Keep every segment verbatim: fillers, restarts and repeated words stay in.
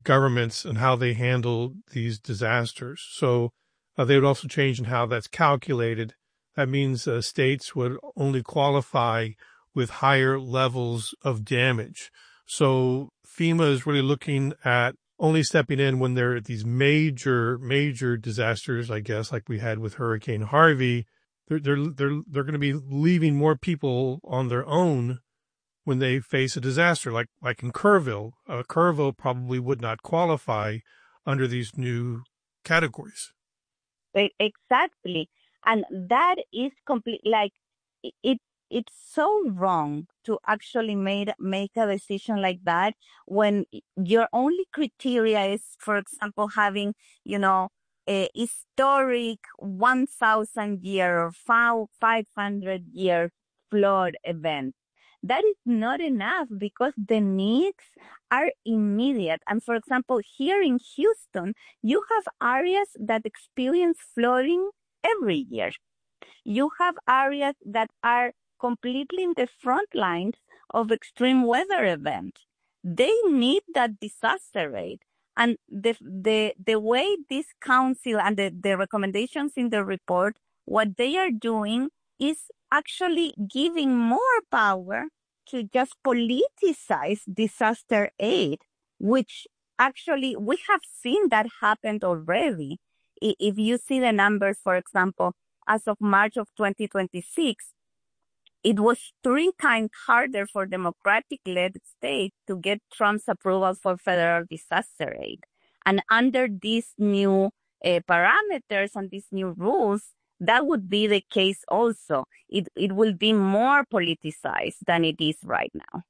governments and how they handle these disasters. So uh, they would also change in how that's calculated. That means uh, states would only qualify with higher levels of damage. So FEMA is really looking at only stepping in when there are these major, major disasters, I guess, like we had with Hurricane Harvey. They're, they're, they're, they're going to be leaving more people on their own when they face a disaster, like, like in Kerrville. Uh, Kerrville probably would not qualify under these new categories. Exactly. And that is complete, like, it, it's so wrong to actually made, make a decision like that when your only criteria is, for example, having, you know, a historic one thousand year or five hundred year flood event. That is not enough because the needs are immediate. And for example, here in Houston, you have areas that experience flooding every year. You have areas that are completely in the front lines of extreme weather events. They need that disaster aid. And the the the way this council and the, the recommendations in the report, what they are doing is actually giving more power to just politicize disaster aid, which actually we have seen that happened already. If you see the numbers, for example, as of March of twenty twenty-six, it was three times harder for Democratic-led states to get Trump's approval for federal disaster aid. And under these new uh, parameters and these new rules, that would be the case also. It it will be more politicized than it is right now.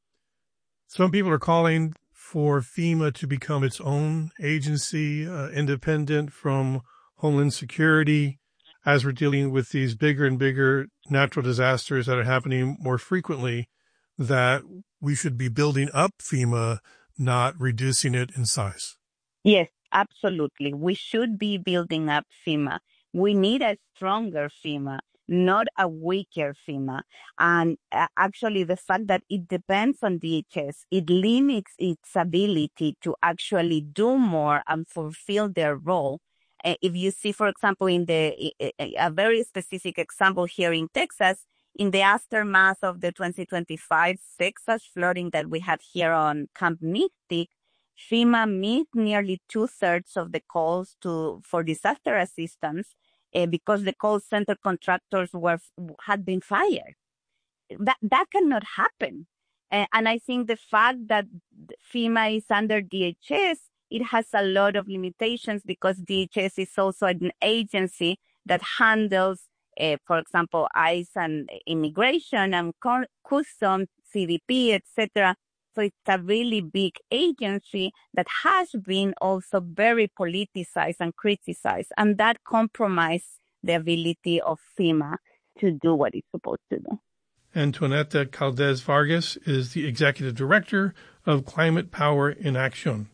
Some people are calling for FEMA to become its own agency, uh, independent from Homeland Security, as we're dealing with these bigger and bigger natural disasters that are happening more frequently, that we should be building up FEMA, not reducing it in size. Yes, absolutely. We should be building up FEMA. We need a stronger FEMA, not a weaker FEMA. And uh, actually, the fact that it depends on D H S, it limits its ability to actually do more and fulfill their role. Uh, if you see, for example, in the a very specific example here in Texas, in the aftermath of the twenty twenty-five Texas flooding that we had here on Camp Mystic, FEMA missed nearly two-thirds of the calls to for disaster assistance uh, because the call center contractors were had been fired. That that cannot happen. Uh, and I think the fact that FEMA is under D H S, it has a lot of limitations because D H S is also an agency that handles, uh, for example, ICE and immigration and customs, C D P, et cetera. So it's a really big agency that has been also very politicized and criticized, and that compromises the ability of FEMA to do what it's supposed to do. Antoinette Caldes Vargas is the Executive Director of Climate Power in Action.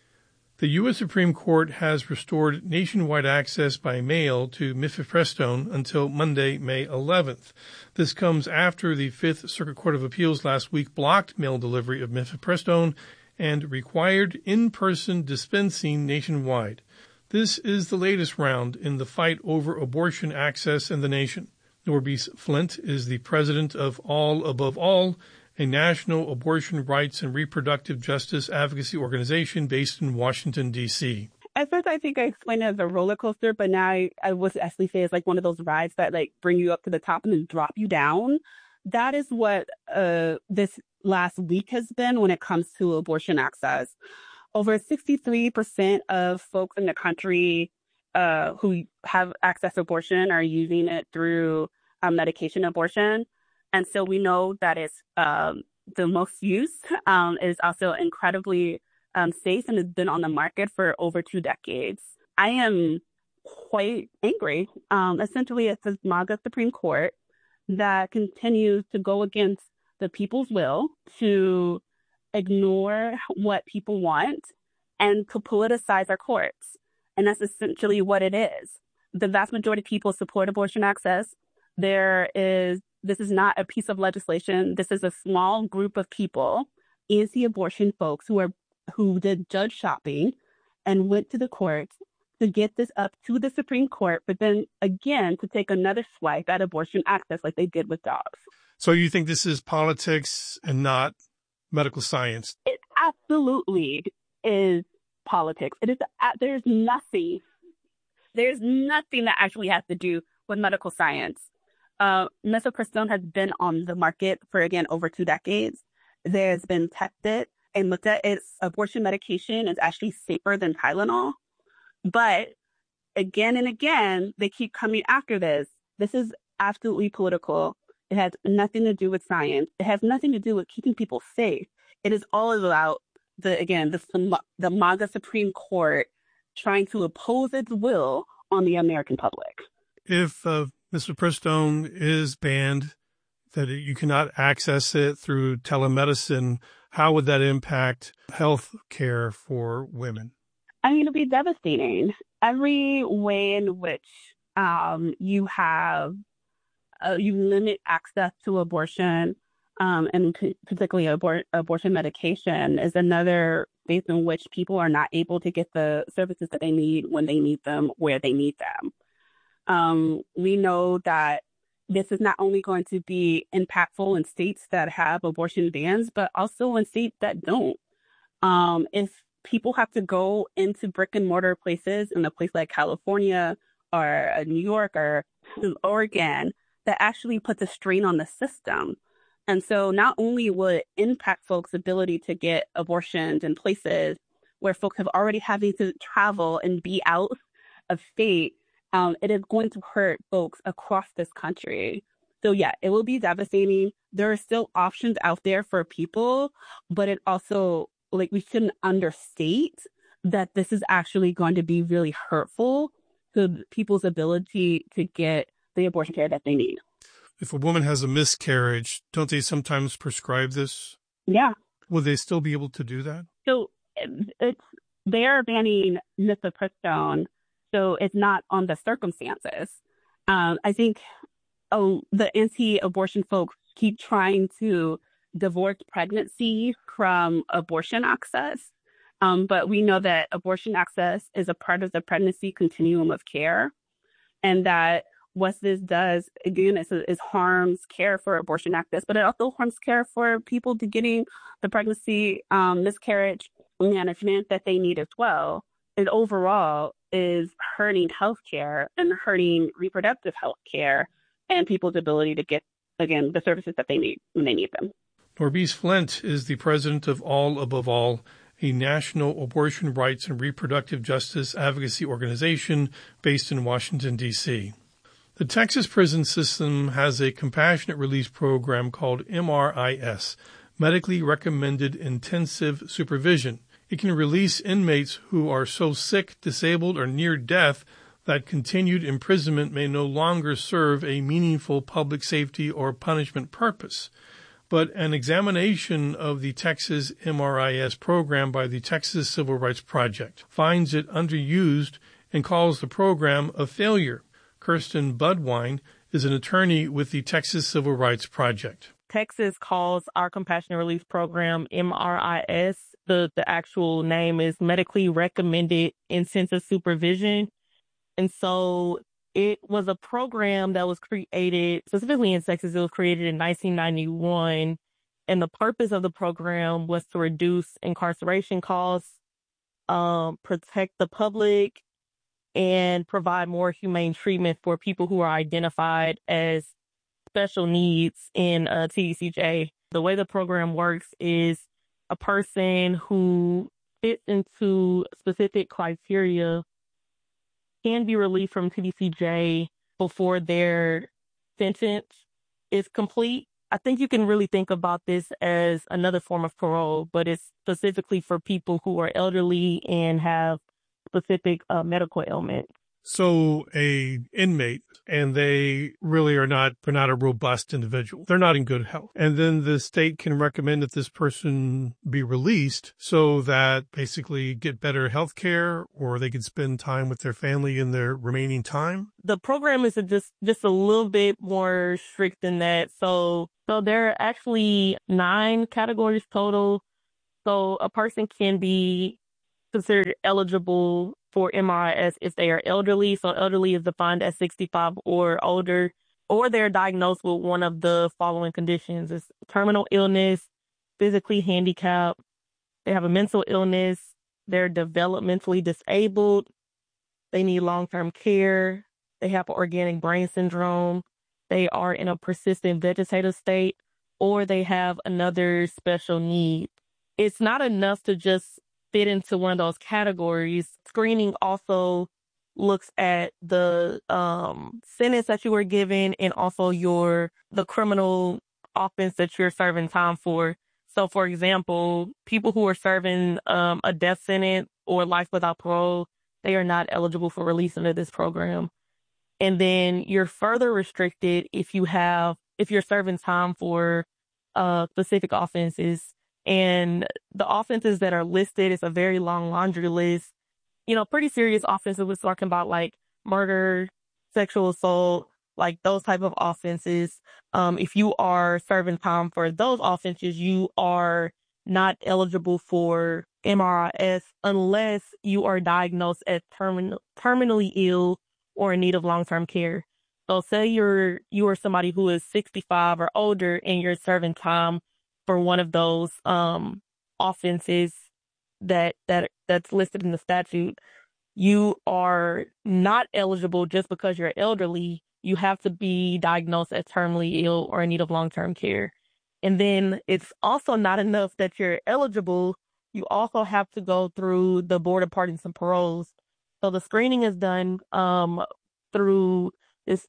The U S Supreme Court has restored nationwide access by mail to mifepristone until Monday, May eleventh. This comes after the Fifth Circuit Court of Appeals last week blocked mail delivery of mifepristone and required in-person dispensing nationwide. This is the latest round in the fight over abortion access in the nation. Norbice Flint is the president of All Above All, a national abortion rights and reproductive justice advocacy organization based in Washington, D C. At first, I think I explained it as a roller coaster, but now I, I would actually say it's like one of those rides that like bring you up to the top and then drop you down. That is what uh, this last week has been when it comes to abortion access. Over sixty-three percent of folks in the country uh, who have access to abortion are using it through um, medication abortion. And so we know that it's um, the most used. Um, it is also incredibly um, safe and has been on the market for over two decades. I am quite angry, um, essentially, at the MAGA Supreme Court that continues to go against the people's will, to ignore what people want, and to politicize our courts. And that's essentially what it is. The vast majority of people support abortion access. There is This is not a piece of legislation. This is a small group of people, anti-abortion folks who are who did judge shopping and went to the courts to get this up to the Supreme Court, but then again to take another swipe at abortion access like they did with Dobbs. So you think this is politics and not medical science? It absolutely is politics. It is. There's nothing. There's nothing that actually has to do with medical science. Uh, Mifepristone has been on the market for, again, over two decades. There's been tested and looked at its abortion medication. It's actually safer than Tylenol. But again and again, they keep coming after this. This is absolutely political. It has nothing to do with science. It has nothing to do with keeping people safe. It is all about the, again, the, the MAGA Supreme Court trying to oppose its will on the American public. If uh, Mifepristone is banned, that you cannot access it through telemedicine, how would that impact health care for women? I mean, it'll be devastating. Every way in which um, you have, uh, you limit access to abortion, um, and p- particularly abor- abortion medication, is another space in which people are not able to get the services that they need when they need them, where they need them. Um, we know that this is not only going to be impactful in states that have abortion bans, but also in states that don't. Um, if people have to go into brick and mortar places in a place like California or uh, New York or Oregon, that actually puts a strain on the system. And so not only will it impact folks' ability to get abortions in places where folks have already having to travel and be out of state, um, it is going to hurt folks across this country. So yeah, it will be devastating. There are still options out there for people, but it also, like, we shouldn't understate that this is actually going to be really hurtful to people's ability to get the abortion care that they need. If a woman has a miscarriage, don't they sometimes prescribe this? Yeah. Will they still be able to do that? So it's, they're banning Mifepristone, so it's not on the circumstances. Um, I think oh, the anti-abortion folks keep trying to divorce pregnancy from abortion access. Um, but we know that abortion access is a part of the pregnancy continuum of care, and that what this does, again, is, is harms care for abortion access, but it also harms care for people to getting the pregnancy um, miscarriage management that they need as well. It overall is hurting healthcare and hurting reproductive health care and people's ability to get, again, the services that they need when they need them. Norbice Flint is the president of All Above All, a national abortion rights and reproductive justice advocacy organization based in Washington, D C The Texas prison system has a compassionate release program called M R I S, Medically Recommended Intensive Supervision. It can release inmates who are so sick, disabled, or near death that continued imprisonment may no longer serve a meaningful public safety or punishment purpose. But an examination of the Texas M R I S program by the Texas Civil Rights Project finds it underused and calls the program a failure. Kirsten Budwine is an attorney with the Texas Civil Rights Project. Texas calls our compassionate release program M R I S. The, the actual name is Medically Recommended Intensive Supervision. And so it was a program that was created, specifically in Texas, it was created in nineteen ninety-one. And the purpose of the program was to reduce incarceration costs, um, protect the public, and provide more humane treatment for people who are identified as special needs in uh, T D C J. The way the program works is a person who fits into specific criteria can be released from T D C J before their sentence is complete. I think you can really think about this as another form of parole, but it's specifically for people who are elderly and have specific uh, medical ailments. So a inmate, and they really are not, they're not a robust individual. They're not in good health. And then the state can recommend that this person be released so that basically get better health care, or they can spend time with their family in their remaining time. The program is just, just a little bit more strict than that. So, so there are actually nine categories total. So a person can be considered eligible for M R I S if they are elderly. So elderly is defined as sixty-five or older, or they're diagnosed with one of the following conditions. It's terminal illness, physically handicapped, they have a mental illness, they're developmentally disabled, they need long-term care, they have organic brain syndrome, they are in a persistent vegetative state, or they have another special need. It's not enough to just fit into one of those categories. Screening also looks at the um, sentence that you were given and also your the criminal offense that you're serving time for. So, for example, people who are serving um, a death sentence or life without parole, they are not eligible for release under this program. And then you're further restricted if you have if you're serving time for uh, specific offenses. And the offenses that are listed is a very long laundry list. You know, pretty serious offenses. We're talking about like murder, sexual assault, like those type of offenses. Um, if you are serving time for those offenses, you are not eligible for M R I S unless you are diagnosed as terminal, terminally ill or in need of long-term care. So say you're you are somebody who is sixty-five or older and you're serving time for one of those um, offenses that that that's listed in the statute, you are not eligible just because you're elderly. You have to be diagnosed as terminally ill or in need of long-term care. And then it's also not enough that you're eligible. You also have to go through the Board of Pardons and Paroles. So the screening is done um, through this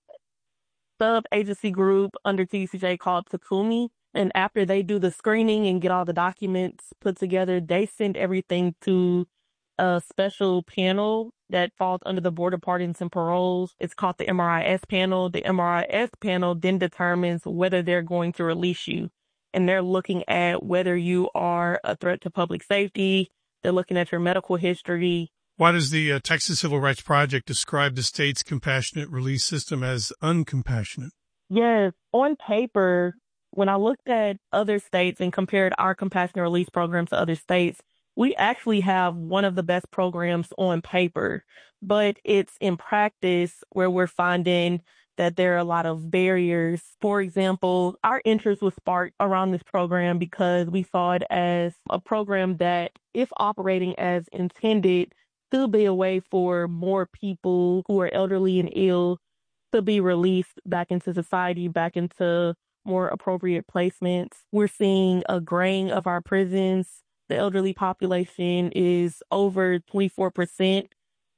sub-agency group under T D C J called Takumi. And after they do the screening and get all the documents put together, they send everything to a special panel that falls under the Board of Pardons and Paroles. It's called the M R I S panel. The M R I S panel then determines whether they're going to release you. And they're looking at whether you are a threat to public safety. They're looking at your medical history. Why does the uh, Texas Civil Rights Project describe the state's compassionate release system as uncompassionate? Yes, on paper, when I looked at other states and compared our compassionate release program to other states, we actually have one of the best programs on paper, but it's in practice where we're finding that there are a lot of barriers. For example, our interest was sparked around this program because we saw it as a program that, if operating as intended, could be a way for more people who are elderly and ill to be released back into society, back into more appropriate placements. We're seeing a graying of our prisons. The elderly population is over twenty-four percent.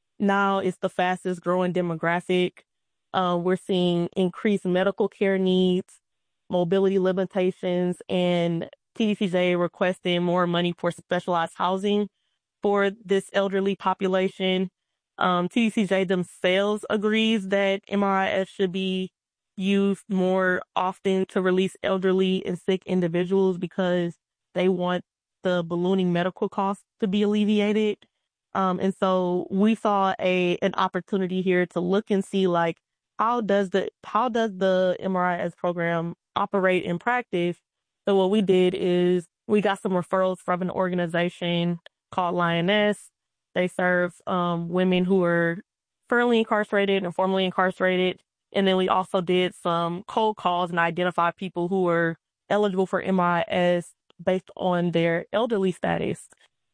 Now it's the fastest growing demographic. Uh, we're seeing increased medical care needs, mobility limitations, and T D C J requesting more money for specialized housing for this elderly population. Um, T D C J themselves agrees that M R I S should be used more often to release elderly and sick individuals because they want the ballooning medical costs to be alleviated. Um, and so we saw a an opportunity here to look and see, like, how does the how does the M R I S program operate in practice? So what we did is we got some referrals from an organization called Lioness. They serve um, women who are currently incarcerated and formerly incarcerated. And then we also did some cold calls and identified people who were eligible for M R I S based on their elderly status.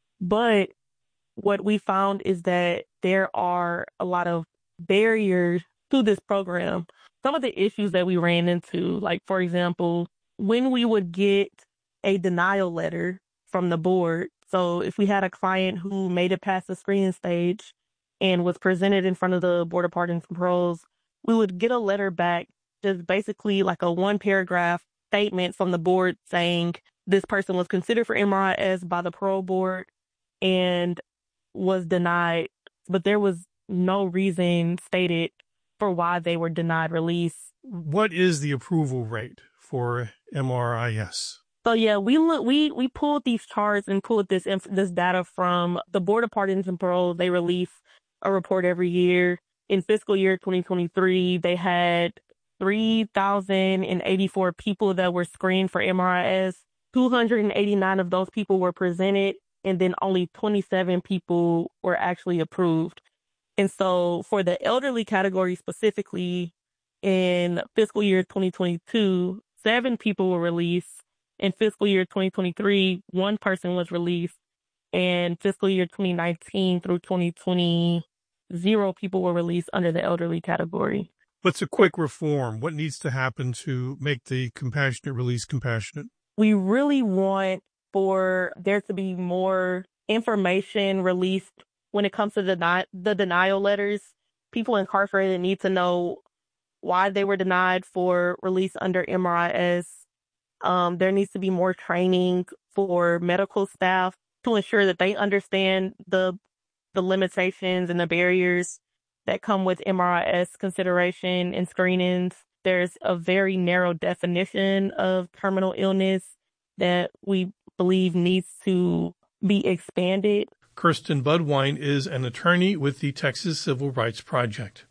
But what we found is that there are a lot of barriers to this program. Some of the issues that we ran into, like, for example, when we would get a denial letter from the board. So if we had a client who made it past the screening stage and was presented in front of the Board of Pardons and Paroles, we would get a letter back, just basically like a one paragraph statement from the board saying this person was considered for M R I S by the parole board and was denied, but there was no reason stated for why they were denied release. What is the approval rate for M R I S? So yeah, we look, we we pulled these charts and pulled this inf- this data from the Board of Pardons and Parole. They release a report every year. In fiscal year twenty twenty-three, they had three thousand eighty-four people that were screened for M R I S. two hundred eighty-nine of those people were presented, and then only twenty-seven people were actually approved. And so for the elderly category specifically, in fiscal year twenty twenty-two, seven people were released. In fiscal year twenty twenty-three, one person was released. And fiscal year twenty nineteen through twenty twenty, zero people were released under the elderly category. What's a quick reform? What needs to happen to make the compassionate release compassionate? We really want for there to be more information released when it comes to deni- the denial letters. People incarcerated need to know why they were denied for release under M R I S. Um, there needs to be more training for medical staff to ensure that they understand the the limitations and the barriers that come with M R I S consideration and screenings. There's a very narrow definition of terminal illness that we believe needs to be expanded. Kirsten Budwine is an attorney with the Texas Civil Rights Project.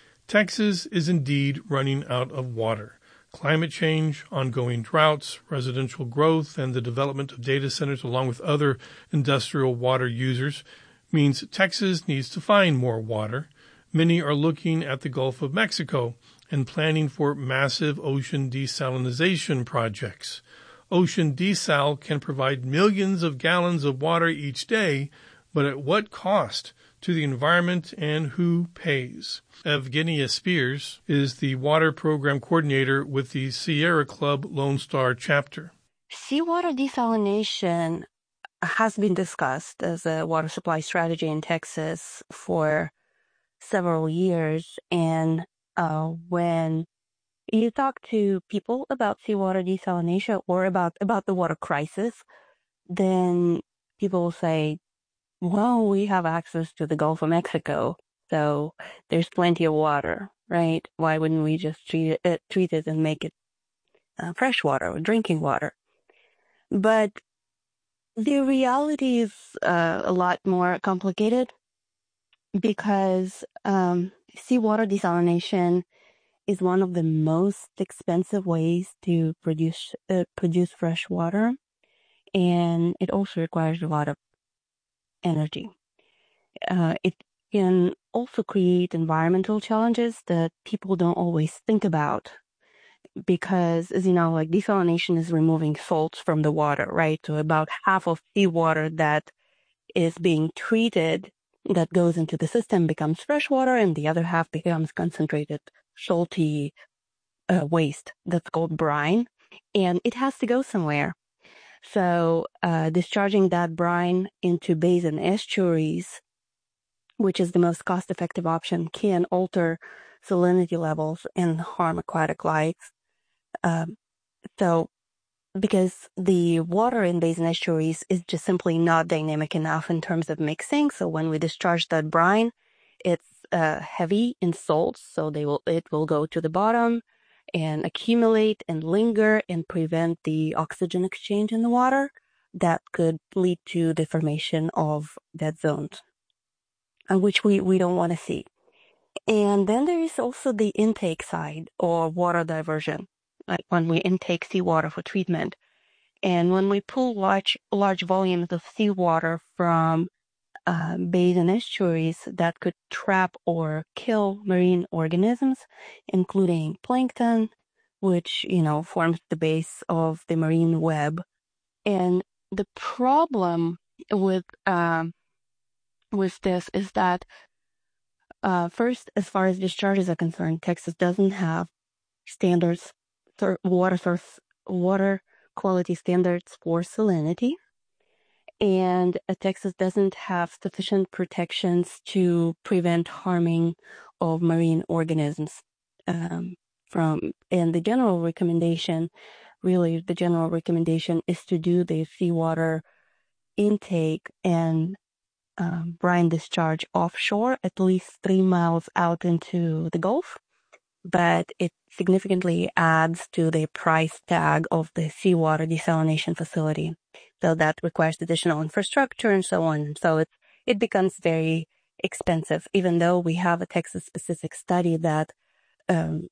Texas is indeed running out of water. Climate change, ongoing droughts, residential growth, and the development of data centers along with other industrial water users means Texas needs to find more water. Many are looking at the Gulf of Mexico and planning for massive ocean desalination projects. Ocean desal can provide millions of gallons of water each day, but at what cost to the environment and who pays? Evgenia Spears is the water program coordinator with the Sierra Club Lone Star chapter. Seawater desalination has been discussed as a water supply strategy in Texas for several years. And uh, when you talk to people about seawater desalination or about, about the water crisis, then people will say, well, we have access to the Gulf of Mexico, so there's plenty of water, right? Why wouldn't we just treat it, treat it and make it uh, fresh water or drinking water? But the reality is uh, a lot more complicated because um, seawater desalination is one of the most expensive ways to produce uh, produce fresh water, and it also requires a lot of energy. Uh, it can also create environmental challenges that people don't always think about because, as you know, like desalination is removing salts from the water, right? So about half of seawater that is being treated that goes into the system becomes fresh water, and the other half becomes concentrated salty uh, waste that's called brine, and it has to go somewhere. So uh, discharging that brine into basin estuaries, which is the most cost-effective option, can alter salinity levels and harm aquatic life. Um, so because the water in basin estuaries is just simply not dynamic enough in terms of mixing. So when we discharge that brine, it's uh, heavy in salts, so they will it will go to the bottom and accumulate and linger and prevent the oxygen exchange in the water that could lead to the formation of dead zones, uh, which we, we don't want to see. And then there is also the intake side or water diversion, like when we intake seawater for treatment. And when we pull large, large volumes of seawater from uh, basin estuaries that could trap or kill marine organisms, including plankton, which, you know, forms the base of the marine web. And the problem with, um, with this is that, uh, first, as far as discharges are concerned, Texas doesn't have standards, water source, water quality standards for salinity. And uh, Texas doesn't have sufficient protections to prevent harming of marine organisms um, from, and the general recommendation, really the general recommendation is to do the seawater intake and um, brine discharge offshore, at least three miles out into the Gulf. But it significantly adds to the price tag of the seawater desalination facility. So that requires additional infrastructure and so on. So it, it becomes very expensive, even though we have a Texas-specific study that um,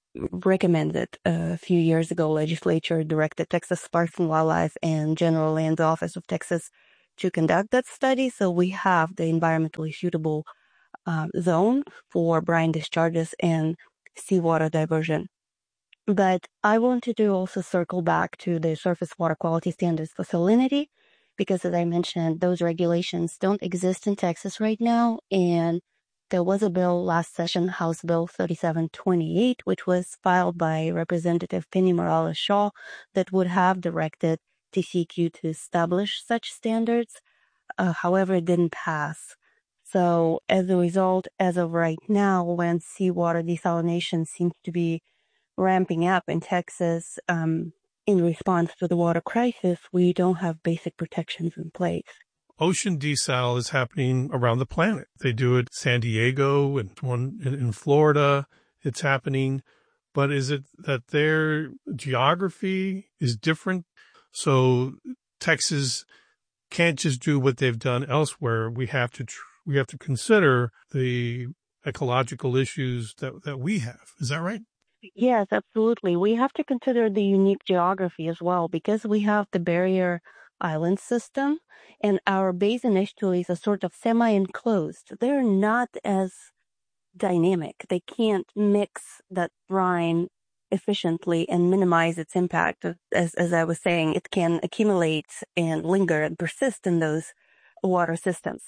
recommended a few years ago, legislature directed Texas Parks and Wildlife and General Land Office of Texas to conduct that study. So we have the environmentally suitable um, zone for brine discharges and seawater diversion. But I wanted to also circle back to the surface water quality standards for salinity, because as I mentioned, those regulations don't exist in Texas right now. And there was a bill last session, House Bill thirty-seven twenty-eight, which was filed by Representative Penny Morales-Shaw, that would have directed T C Q to establish such standards. Uh, however, it didn't pass. So as a result, as of right now, when seawater desalination seems to be ramping up in Texas um, in response to the water crisis, we don't have basic protections in place. Ocean desal is happening around the planet. They do it in San Diego and one in Florida. It's happening. But is it that their geography is different? So Texas can't just do what they've done elsewhere. We have to tr- we have to consider the ecological issues that, that we have. Is that right? Yes, absolutely. We have to consider the unique geography as well, because we have the barrier island system and our basin estuaries are sort of semi-enclosed. They're not as dynamic. They can't mix that brine efficiently and minimize its impact. As, as I was saying, it can accumulate and linger and persist in those water systems.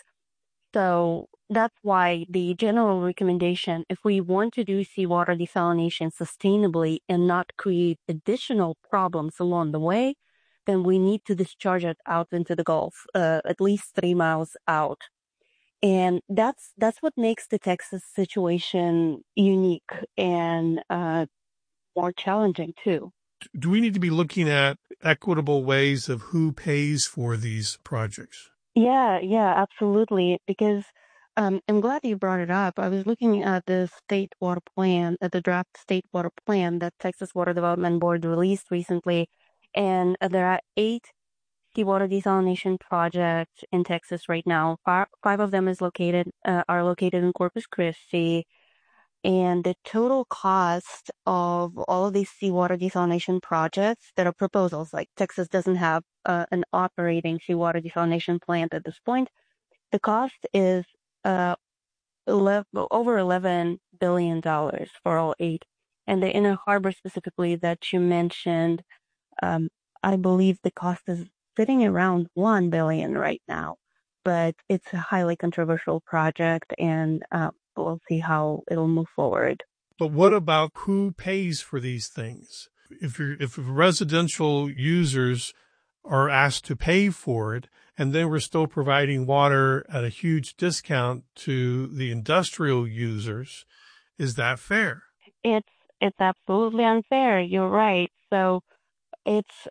So that's why the general recommendation, if we want to do seawater desalination sustainably and not create additional problems along the way, then we need to discharge it out into the Gulf, uh, at least three miles out. And that's that's what makes the Texas situation unique and uh, more challenging too. Do we need to be looking at equitable ways of who pays for these projects? Yeah, yeah, absolutely. Because um, I'm glad you brought it up. I was looking at the state water plan, at the draft state water plan that Texas Water Development Board released recently. And uh, there are eight seawater desalination projects in Texas right now. Five, five of them is located uh, are located in Corpus Christi. And the total cost of all of these seawater desalination projects that are proposals, like Texas doesn't have uh, an operating seawater desalination plant at this point, the cost is uh, eleven, over eleven billion dollars for all eight. And the Inner Harbor specifically that you mentioned, um, I believe the cost is sitting around one billion dollars right now. But it's a highly controversial project, and uh, we'll see how it'll move forward. But what about who pays for these things? If you're, if residential users are asked to pay for it, and then we're still providing water at a huge discount to the industrial users, is that fair? It's it's absolutely unfair. You're right. So it's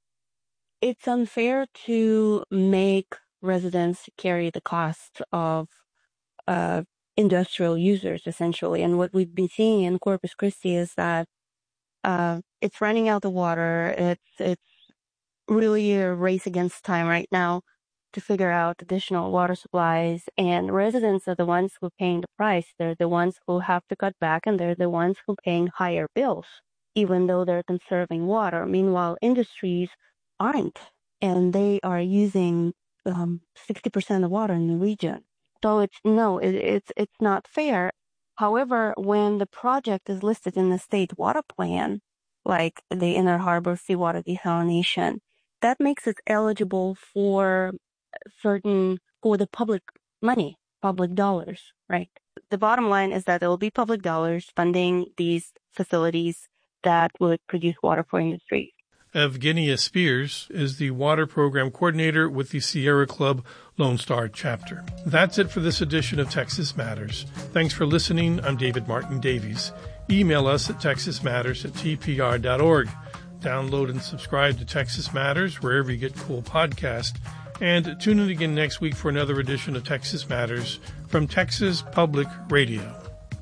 it's unfair to make residents carry the cost of uh, industrial users, essentially. And what we've been seeing in Corpus Christi is that uh, it's running out of water. It's it's really a race against time right now to figure out additional water supplies. And residents are the ones who are paying the price. They're the ones who have to cut back, and they're the ones who are paying higher bills, even though they're conserving water. Meanwhile, industries aren't, and they are using um, sixty percent of water in the region. So it's no, it, it's it's not fair. However, when the project is listed in the state water plan, like the Inner Harbor seawater desalination, that makes it eligible for certain, for the public money, public dollars, right? The bottom line is that there will be public dollars funding these facilities that would produce water for industry. Evgenia Spears is the Water Program Coordinator with the Sierra Club Lone Star Chapter. That's it for this edition of Texas Matters. Thanks for listening. I'm David Martin Davies. Email us at texas matters at t p r dot org. Download and subscribe to Texas Matters wherever you get cool podcasts. And tune in again next week for another edition of Texas Matters from Texas Public Radio.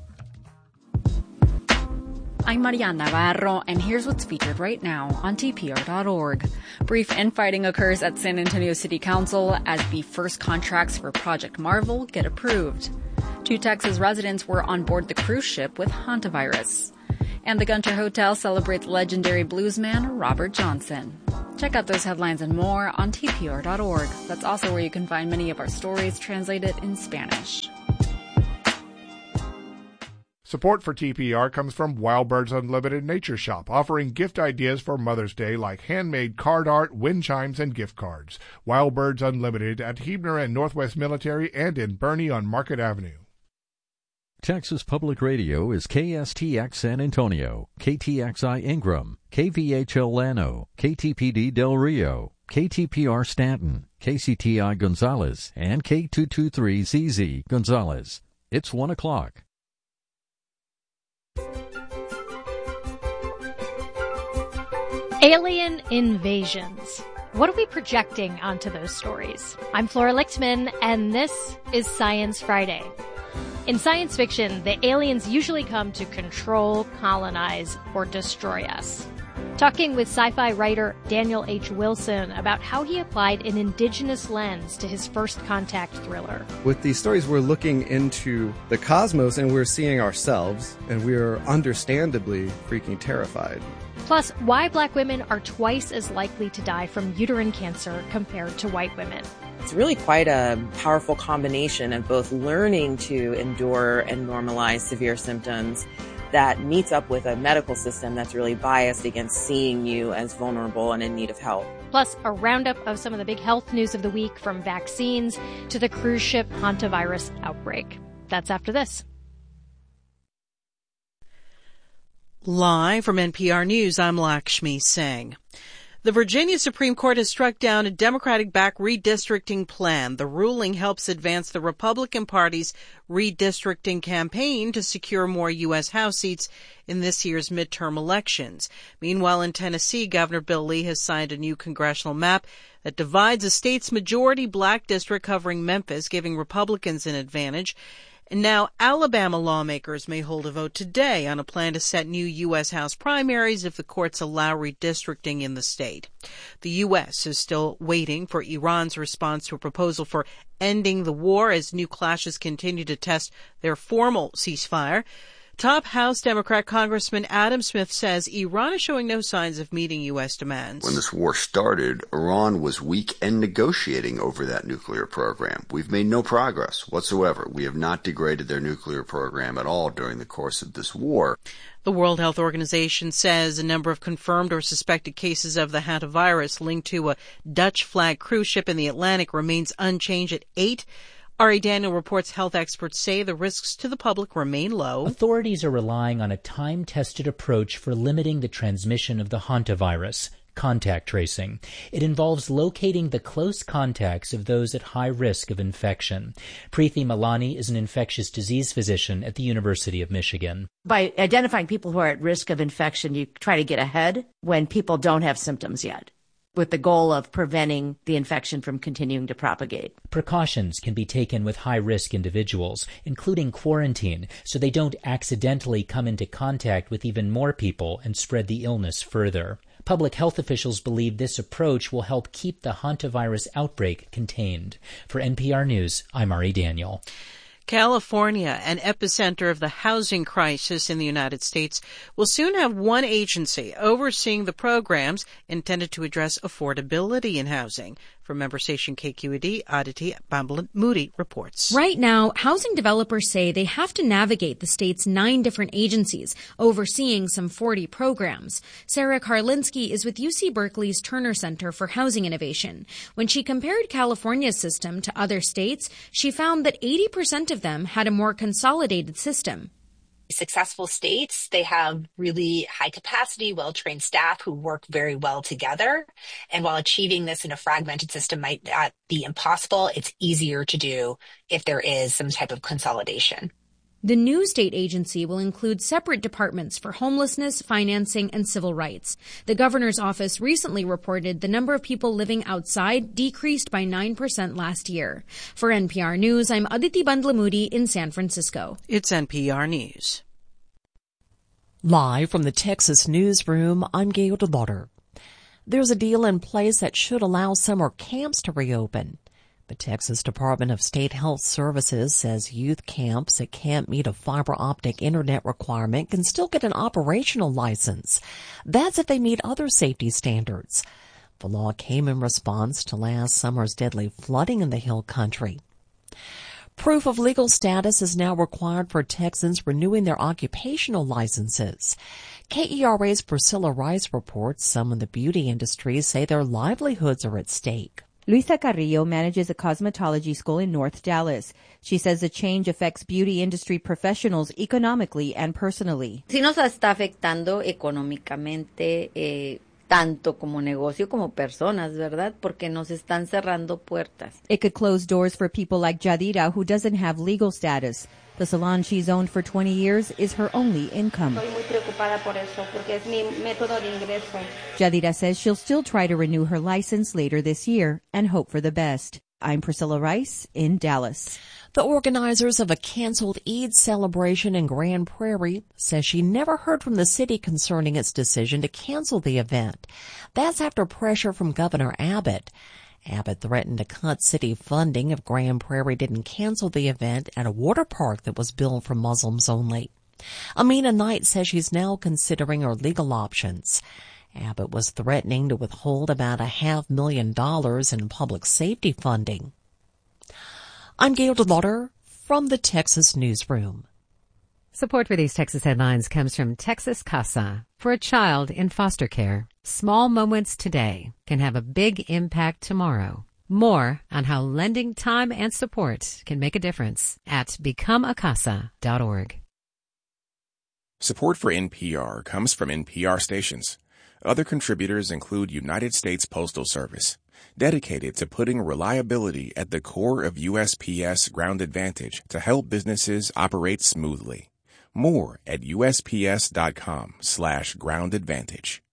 I'm Mariana Navarro, and here's what's featured right now on T P R dot org. Brief infighting occurs at San Antonio City Council as the first contracts for Project Marvel get approved. Two Texas residents were on board the cruise ship with hantavirus. And the Gunter Hotel celebrates legendary bluesman Robert Johnson. Check out those headlines and more on T P R dot org. That's also where you can find many of our stories translated in Spanish. Support for T P R comes from Wild Birds Unlimited Nature Shop, offering gift ideas for Mother's Day like handmade card art, wind chimes, and gift cards. Wild Birds Unlimited at Huebner and Northwest Military and in Bernie on Market Avenue. Texas Public Radio is K S T X San Antonio, K T X I Ingram, K V H L Llano, K T P D Del Rio, K T P R Stanton, K C T I Gonzales, and K two twenty-three Z Z Gonzales. It's one o'clock. Alien invasions. What are we projecting onto those stories? I'm Flora Lichtman, and this is Science Friday. In science fiction, the aliens usually come to control, colonize, or destroy us. Talking with sci-fi writer Daniel H. Wilson about how he applied an indigenous lens to his First Contact thriller. With these stories, we're looking into the cosmos and we're seeing ourselves, and we're understandably freaking terrified. Plus, why black women are twice as likely to die from uterine cancer compared to white women. It's really quite a powerful combination of both learning to endure and normalize severe symptoms that meets up with a medical system that's really biased against seeing you as vulnerable and in need of help. Plus, a roundup of some of the big health news of the week, from vaccines to the cruise ship hantavirus outbreak. That's after this. Live from N P R News, I'm Lakshmi Singh. The Virginia Supreme Court has struck down a Democratic-backed redistricting plan. The ruling helps advance the Republican Party's redistricting campaign to secure more U S House seats in this year's midterm elections. Meanwhile, in Tennessee, Governor Bill Lee has signed a new congressional map that divides the state's majority black district covering Memphis, giving Republicans an advantage. And now Alabama lawmakers may hold a vote today on a plan to set new U S House primaries if the courts allow redistricting in the state. The U S is still waiting for Iran's response to a proposal for ending the war as new clashes continue to test their formal ceasefire. Top House Democrat Congressman Adam Smith says Iran is showing no signs of meeting U S demands. When this war started, Iran was weak and negotiating over that nuclear program. We've made no progress whatsoever. We have not degraded their nuclear program at all during the course of this war. The World Health Organization says a number of confirmed or suspected cases of the hantavirus linked to a Dutch flag cruise ship in the Atlantic remains unchanged at eight. Ari Daniel reports health experts say the risks to the public remain low. Authorities are relying on a time-tested approach for limiting the transmission of the hantavirus, contact tracing. It involves locating the close contacts of those at high risk of infection. Preeti Malani is an infectious disease physician at the University of Michigan. By identifying people who are at risk of infection, you try to get ahead when people don't have symptoms yet, with the goal of preventing the infection from continuing to propagate. Precautions can be taken with high-risk individuals, including quarantine, so they don't accidentally come into contact with even more people and spread the illness further. Public health officials believe this approach will help keep the hantavirus outbreak contained. For N P R News, I'm Ari Daniel. California, an epicenter of the housing crisis in the United States, will soon have one agency overseeing the programs intended to address affordability in housing. From member station K Q E D, Aditi Bambalat-Moody reports. Right now, housing developers say they have to navigate the state's nine different agencies overseeing some forty programs. Sarah Karlinski is with U C Berkeley's Turner Center for Housing Innovation. When she compared California's system to other states, she found that eighty percent of them had a more consolidated system. Successful states, they have really high capacity, well-trained staff who work very well together. And while achieving this in a fragmented system might not be impossible, it's easier to do if there is some type of consolidation. The new state agency will include separate departments for homelessness, financing, and civil rights. The governor's office recently reported the number of people living outside decreased by nine percent last year. For N P R News, I'm Aditi Bambalat-Moody in San Francisco. It's N P R News. Live from the Texas newsroom, I'm Gail DeLauder. There's a deal in place that should allow summer camps to reopen. The Texas Department of State Health Services says youth camps that can't meet a fiber optic internet requirement can still get an operational license. That's if they meet other safety standards. The law came in response to last summer's deadly flooding in the Hill Country. Proof of legal status is now required for Texans renewing their occupational licenses. K E R A's Priscilla Rice reports some in the beauty industry say their livelihoods are at stake. Luisa Carrillo manages a cosmetology school in North Dallas. She says the change affects beauty industry professionals economically and personally. Sí nos está afectando económicamente, eh, tanto como negocio como personas, ¿verdad? Porque nos están cerrando puertas. It could close doors for people like Yadira, who doesn't have legal status. The salon she's owned for twenty years is her only income. Estoy muy preocupada por eso, porque es mi método de ingreso. Yadira says she'll still try to renew her license later this year and hope for the best. I'm Priscilla Rice in Dallas. The organizers of a canceled Eid celebration in Grand Prairie says she never heard from the city concerning its decision to cancel the event. That's after pressure from Governor Abbott. Abbott threatened to cut city funding if Grand Prairie didn't cancel the event at a water park that was built for Muslims only. Amina Knight says she's now considering her legal options. Abbott was threatening to withhold about a half million dollars in public safety funding. I'm Gail DeLauder from the Texas Newsroom. Support for these Texas headlines comes from Texas Casa. For a child in foster care, small moments today can have a big impact tomorrow. More on how lending time and support can make a difference at become a casa dot org. Support for N P R comes from N P R stations. Other contributors include United States Postal Service, dedicated to putting reliability at the core of U S P S Ground Advantage to help businesses operate smoothly. More at U S P S dot com slash ground advantage.